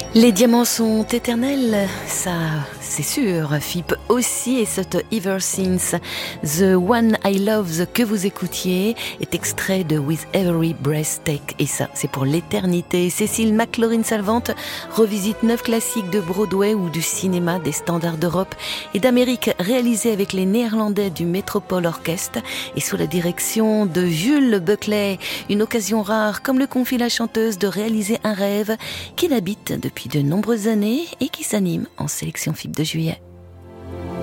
Les diamants sont éternels, ça c'est sûr. FIP aussi, et cette Ever Since. The One I Love que vous écoutiez est extrait de With Every Breath Take, et ça c'est pour l'éternité. Cécile McLaurin-Salvant revisite 9 classiques de Broadway ou du cinéma, des standards d'Europe et d'Amérique, réalisés avec les Néerlandais du Metropole Orchestre et sous la direction de Jules Buckley. Une occasion rare, comme le confie la chanteuse, de réaliser un rêve qu'il habite depuis de nombreuses années et qui s'anime en sélection FIP de juillet.